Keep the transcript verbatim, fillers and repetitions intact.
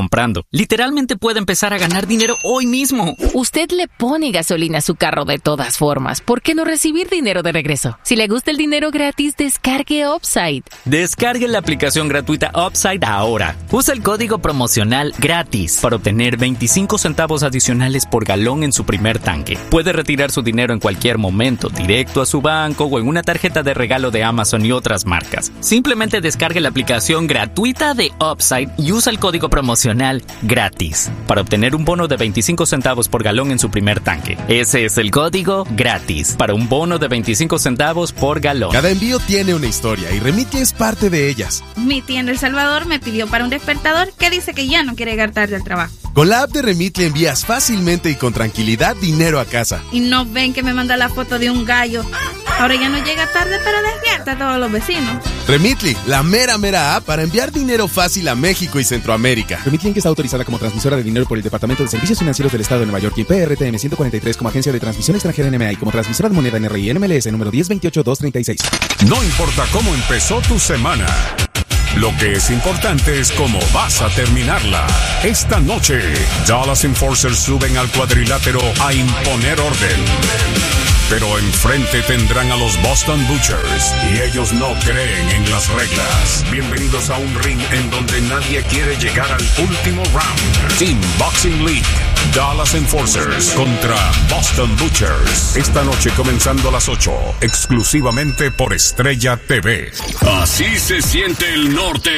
comprando. Literalmente puede empezar a ganar dinero hoy mismo. Usted le pone gasolina a su carro de todas formas. ¿Por qué no recibir dinero de regreso? Si le gusta el dinero gratis, descargue Upside. Descargue la aplicación gratuita Upside ahora. Usa el código promocional GRATIS para obtener veinticinco centavos adicionales por galón en su primer tanque. Puede retirar su dinero en cualquier momento, directo a su banco o en una tarjeta de regalo de Amazon y otras marcas. Simplemente descargue la aplicación gratuita de Upside y usa el código promocional GRATIS para obtener un bono de veinticinco centavos por galón en su primer tanque. Ese es el código GRATIS para un bono de veinticinco centavos por galón. Cada envío tiene una historia y Remitly es parte de ellas. Mi tía en El Salvador me pidió para un despertador que dice que ya no quiere llegar tarde al trabajo. Con la app de Remitly envías fácilmente y con tranquilidad dinero a casa. Y no ven que me manda la foto de un gallo. Ahora ya no llega tarde, pero despierta a todos los vecinos. Remitly, la mera mera app para enviar dinero fácil a México y Centroamérica. Remitly, que está autorizada como transmisora de dinero por el Departamento de Servicios Financieros del Estado de Nueva York y P R T M ciento cuarenta y tres como agencia de transmisión extranjera N M A y como transmisora de moneda N R I N M L S número diez veintiocho dos treinta y seis. No importa cómo empezó tu semana, lo que es importante es cómo vas a terminarla. Esta noche, Dallas Enforcers suben al cuadrilátero a imponer orden. Pero enfrente tendrán a los Boston Butchers y ellos no creen en las reglas. Bienvenidos a un ring en donde nadie quiere llegar al último round. Team Boxing League, Dallas Enforcers contra Boston Butchers. Esta noche comenzando a las ocho, exclusivamente por Estrella T V. Así se siente el norte